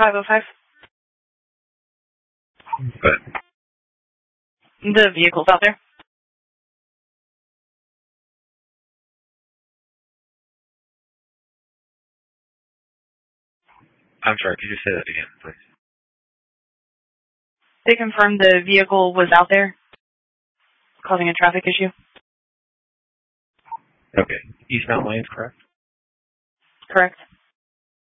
505. Good. The vehicle's out there. I'm sorry, could you say that again, please? They confirmed the vehicle was out there, causing a traffic issue. Okay. Eastbound lanes, correct? Correct.